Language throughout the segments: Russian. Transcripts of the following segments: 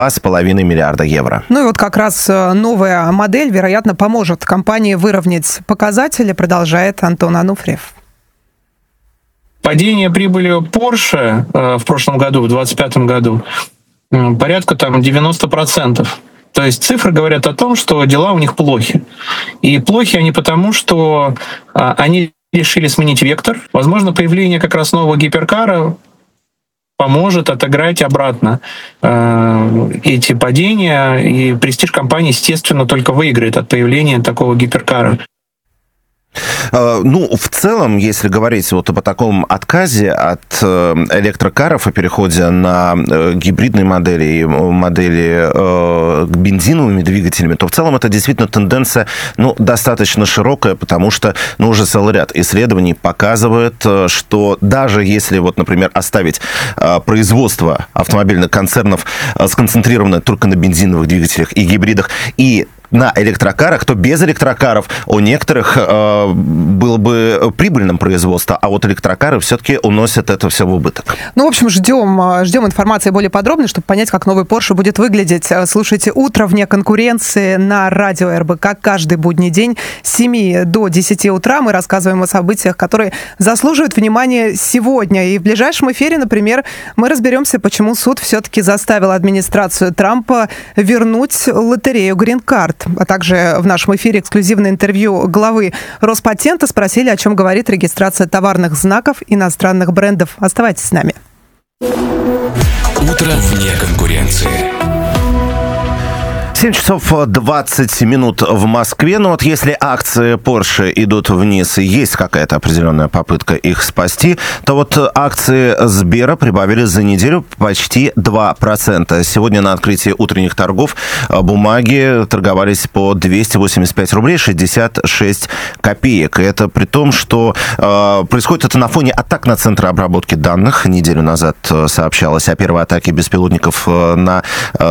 2,5 миллиарда евро. Ну и вот как раз новая модель, вероятно, поможет компании выровнять показатели, продолжает Антон Ануфриев. Падение прибыли Porsche в прошлом году, в 2025 году, порядка 90%. То есть цифры говорят о том, что дела у них плохи. И плохи они потому, что они решили сменить вектор. Возможно, появление как раз нового гиперкара поможет отыграть обратно эти падения, и престиж компании, естественно, только выиграет от появления такого гиперкара. Ну, в целом, если говорить вот об таком отказе от электрокаров и переходе на гибридные модели и модели к бензиновыми двигателями, то в целом это действительно тенденция, достаточно широкая, потому что, уже целый ряд исследований показывает, что даже если, вот, например, оставить производство автомобильных концернов сконцентрированное только на бензиновых двигателях и гибридах, и на электрокарах, то без электрокаров у некоторых было бы прибыльным производство, а вот электрокары все-таки уносят это все в убыток. В общем, ждем информации более подробной, чтобы понять, как новый Porsche будет выглядеть. Слушайте «Утро вне конкуренции» на радио РБК каждый будний день с 7 до 10 утра. Мы рассказываем о событиях, которые заслуживают внимания сегодня. И в ближайшем эфире, например, мы разберемся, почему суд все-таки заставил администрацию Трампа вернуть лотерею Green Card. А также в нашем эфире эксклюзивное интервью главы Роспатента. Спросили, о чем говорит регистрация товарных знаков иностранных брендов. Оставайтесь с нами. Утро вне конкуренции. 7 часов 20 минут в Москве. Но вот если акции Porsche идут вниз и есть какая-то определенная попытка их спасти, то вот акции Сбера прибавили за неделю почти 2%. Сегодня на открытии утренних торгов бумаги торговались по 285 рублей 66 копеек. И это при том, что происходит это на фоне атак на центры обработки данных. Неделю назад сообщалось о первой атаке беспилотников на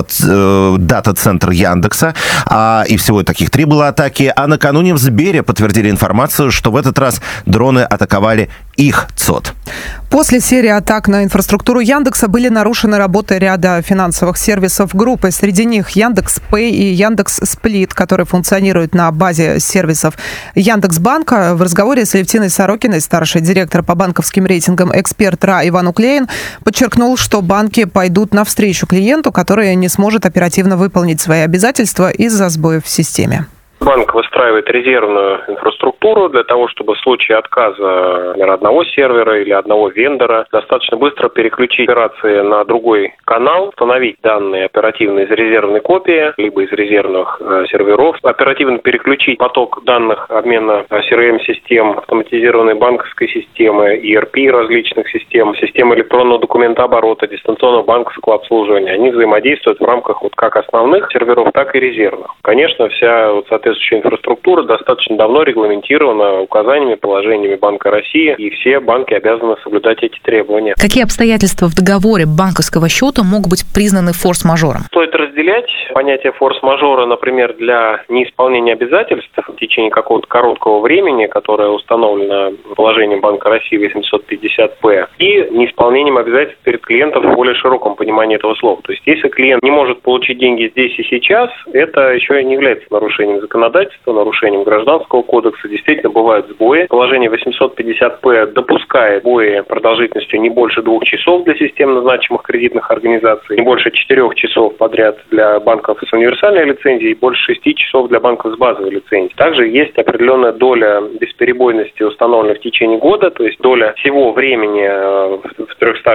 дата-центр Яндекса, и всего таких 3 было атаки, а накануне в Сбере подтвердили информацию, что в этот раз дроны атаковали их ЦОД. После серии атак на инфраструктуру Яндекса были нарушены работы ряда финансовых сервисов группы. Среди них Яндекс.Пэй и Яндекс.Сплит, которые функционируют на базе сервисов Яндекс.Банка. В разговоре с Алевтиной Сорокиной, старший директор по банковским рейтингам «Эксперт РА» Иван Уклеин подчеркнул, что банки пойдут навстречу клиенту, который не сможет оперативно выполнить свои обязательства из-за сбоев в системе. Банк выстраивает резервную инфраструктуру для того, чтобы в случае отказа, например, одного сервера или одного вендора достаточно быстро переключить операции на другой канал, установить данные оперативно из резервной копии, либо из резервных серверов, оперативно переключить поток данных обмена CRM-систем, автоматизированной банковской системы, ERP различных систем, системы электронного документооборота, дистанционного банковского обслуживания. Они взаимодействуют в рамках как основных серверов, так и резервных. Конечно, вся соответствующая инфраструктура достаточно давно регламентирована указаниями, положениями Банка России, и все банки обязаны соблюдать эти требования. Какие обстоятельства в договоре банковского счета могут быть признаны форс-мажором? Стоит разделять понятие форс-мажора, например, для неисполнения обязательств в течение какого-то короткого времени, которое установлено положением Банка России 850-П, и неисполнением обязательств перед клиентом в более широком понимании этого слова. То есть, если клиент не может получить деньги здесь и сейчас, это еще и не является нарушением законодательства, нарушением Гражданского кодекса. Действительно, бывают сбои. Положение 850-П допускает сбои продолжительностью не больше 2 часов для системно значимых кредитных организаций, не больше 4 часов подряд для банков с универсальной лицензией и больше 6 часов для банков с базовой лицензией. Также есть определенная доля бесперебойности, установленная в течение года, то есть доля всего времени в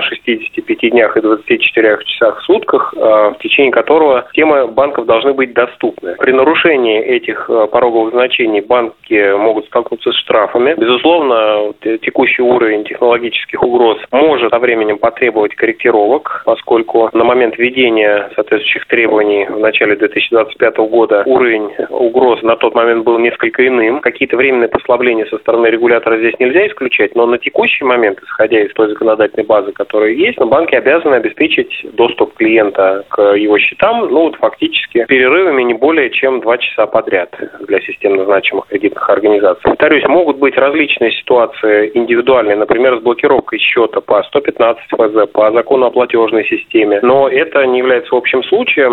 365 днях и 24 часах в сутках, в течение которого темы банков должны быть доступны. При нарушении этих пороговых значений банки могут столкнуться с штрафами. Безусловно, текущий уровень технологических угроз может со временем потребовать корректировок, поскольку на момент введения соответствующих требований в начале 2025 года уровень угроз на тот момент был несколько иным. Какие-то временные послабления со стороны регулятора здесь нельзя исключать, но на текущий момент, исходя из той законодательной базы, которая есть, банки обязаны обеспечить доступ клиента к его счетам, фактически перерывами не более чем 2 часа подряд. разряд для системно значимых кредитных организаций. Повторюсь, могут быть различные ситуации индивидуальные, например, с блокировкой счета по 115 ФЗ, по закону о платежной системе, но это не является общим случаем.